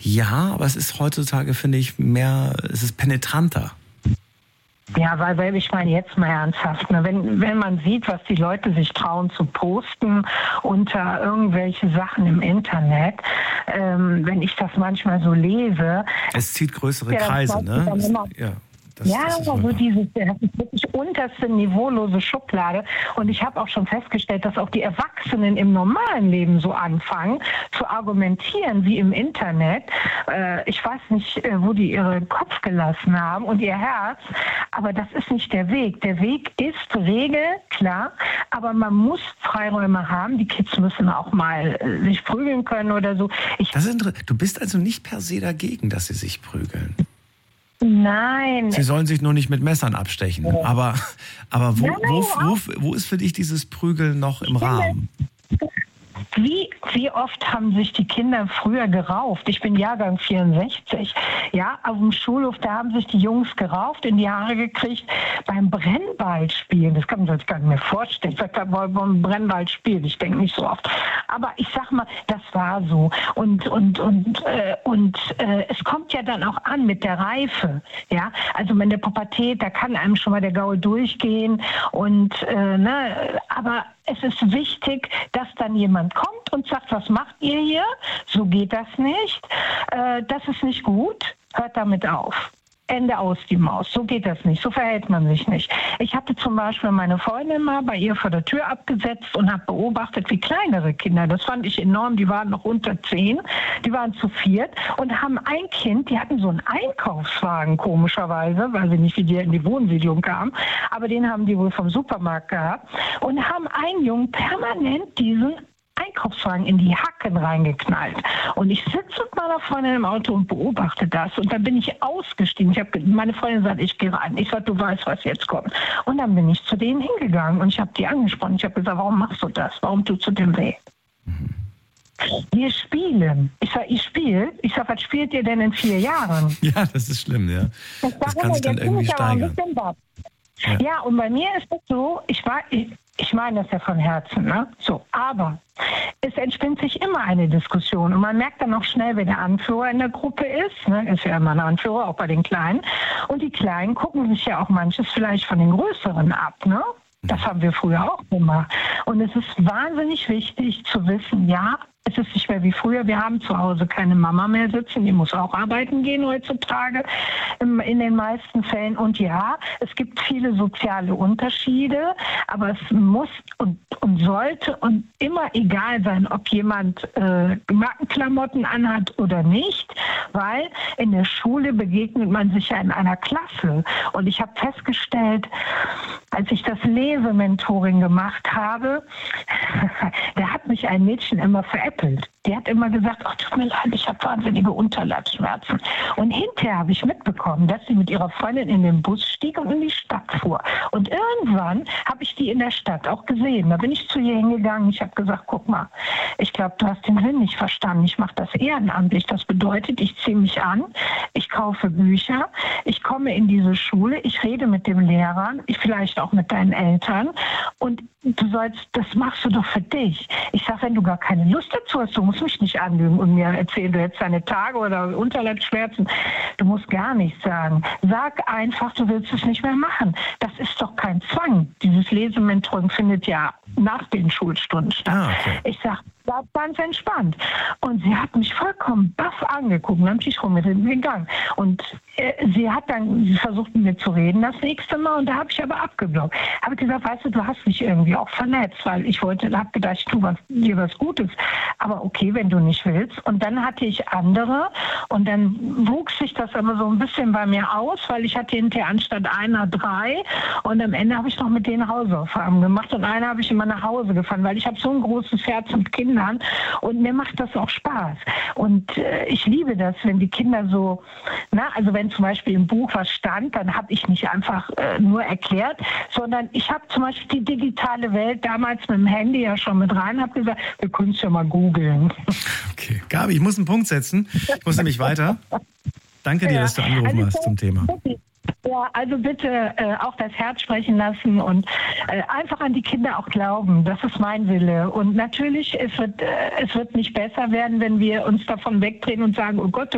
Ja, aber es ist heutzutage, finde ich, es ist penetranter. Ja, weil ich meine jetzt mal ernsthaft, ne, wenn man sieht, was die Leute sich trauen zu posten unter irgendwelche Sachen im Internet, wenn ich das manchmal so lese. Es zieht größere Kreise, ne? Das ist das ist wirklich unterste niveaulose Schublade. Und ich habe auch schon festgestellt, dass auch die Erwachsenen im normalen Leben so anfangen zu argumentieren wie im Internet. Ich weiß nicht, wo die ihren Kopf gelassen haben und ihr Herz, aber das ist nicht der Weg. Der Weg ist Regel, klar, aber man muss Freiräume haben. Die Kids müssen auch mal sich prügeln können oder so. Du bist also nicht per se dagegen, dass sie sich prügeln? Nein. Sie sollen sich nur nicht mit Messern abstechen. Aber wo ist für dich dieses Prügeln noch im Rahmen? Wie oft haben sich die Kinder früher gerauft? Ich bin Jahrgang 64. Ja, auf dem Schulhof, da haben sich die Jungs gerauft, in die Haare gekriegt beim Brennballspielen. Das kann man sich gar nicht mehr vorstellen. Ich sage, beim Brennballspielen, ich denke nicht so oft. Aber ich sag mal, das war so. Und es kommt ja dann auch an mit der Reife. Ja, also in der Pubertät, da kann einem schon mal der Gaul durchgehen. Aber es ist wichtig, dass dann jemand kommt und sagt, was macht ihr hier? So geht das nicht. Das ist nicht gut. Hört damit auf. Ende aus die Maus. So geht das nicht. So verhält man sich nicht. Ich hatte zum Beispiel meine Freundin mal bei ihr vor der Tür abgesetzt und habe beobachtet, wie kleinere Kinder, das fand ich enorm, die waren noch unter 10, die waren zu viert und haben ein Kind, die hatten so einen Einkaufswagen komischerweise, weiß ich nicht, wie die in die Wohnsiedlung kamen, aber den haben die wohl vom Supermarkt gehabt und haben einen Jungen permanent diesen Einkaufswagen in die Hacken reingeknallt. Und ich sitze mit meiner Freundin im Auto und beobachte das. Und dann bin ich ausgestiegen. Meine Freundin sagt, ich gehe rein. Ich sage, du weißt, was jetzt kommt. Und dann bin ich zu denen hingegangen und ich habe die angesprochen. Ich habe gesagt, warum machst du das? Warum tust du dem weh? Wir spielen. Ich sage, ich spiele. Ich sage, was spielt ihr denn in 4 Jahren? Ja, das ist schlimm, ja. Das kann sich dann irgendwie steigern. Ja, und bei mir ist es so, ich meine das ja von Herzen, ne? So, aber es entspinnt sich immer eine Diskussion und man merkt dann auch schnell, wer der Anführer in der Gruppe ist, ne? Ist ja immer ein Anführer, auch bei den Kleinen. Und die Kleinen gucken sich ja auch manches vielleicht von den Größeren ab, ne? Das haben wir früher auch gemacht. Und es ist wahnsinnig wichtig zu wissen, ja, es ist nicht mehr wie früher. Wir haben zu Hause keine Mama mehr sitzen. Die muss auch arbeiten gehen heutzutage in den meisten Fällen. Und ja, es gibt viele soziale Unterschiede, aber es muss und sollte und immer egal sein, ob jemand Markenklamotten anhat oder nicht, weil in der Schule begegnet man sich ja in einer Klasse. Und ich habe festgestellt, als ich das Lesementoring gemacht habe, da hat mich ein Mädchen immer veräppelt. Die hat immer gesagt, ach, tut mir leid, ich habe wahnsinnige Unterleibsschmerzen. Und hinterher habe ich mitbekommen, dass sie mit ihrer Freundin in den Bus stieg und in die Stadt fuhr. Und irgendwann habe ich die in der Stadt auch gesehen. Da bin ich zu ihr hingegangen. Ich habe gesagt, guck mal, ich glaube, du hast den Sinn nicht verstanden. Ich mache das ehrenamtlich. Das bedeutet, ich ziehe mich an, ich kaufe Bücher, ich komme in diese Schule, ich rede mit dem Lehrer, vielleicht auch mit deinen Eltern und das machst du doch für dich. Ich sage, wenn du gar keine Lust dazu hast, du musst mich nicht anlügen und mir erzählen, du hättest deine Tage oder Unterleibsschmerzen. Du musst gar nichts sagen. Sag einfach, du willst es nicht mehr machen. Das ist doch kein Zwang. Dieses Lesementoring findet ja nach den Schulstunden statt. Okay. Ich sage, bleib ganz entspannt. Und sie hat mich vollkommen baff angeguckt und am Tisch rum mit ihm gegangen. Und sie hat dann versucht, mit mir zu reden das nächste Mal und da habe ich aber abgeblockt. Habe gesagt, weißt du, du hast mich irgendwie auch vernetzt, weil ich habe gedacht, ich tue dir was Gutes. Aber okay, wenn du nicht willst. Und dann hatte ich andere und dann wuchs sich das aber so ein bisschen bei mir aus, weil ich hatte hinterher anstatt einer 3 und am Ende habe ich noch mit denen Hausaufgaben gemacht und eine habe ich immer nach Hause gefahren, weil ich habe so ein großes Herz mit Kindern und mir macht das auch Spaß. Und ich liebe das, wenn die Kinder so, also wenn zum Beispiel im Buch was stand, dann habe ich nicht einfach nur erklärt, sondern ich habe zum Beispiel die digitale Welt damals mit dem Handy ja schon mit rein, habe gesagt, wir können es ja mal googeln. Okay, Gabi, ich muss einen Punkt setzen. Ich muss nämlich weiter. Danke dir, dass du angerufen hast zum Thema. Ja, also bitte auch das Herz sprechen lassen und einfach an die Kinder auch glauben. Das ist mein Wille. Und natürlich, es wird nicht besser werden, wenn wir uns davon wegdrehen und sagen, oh Gott,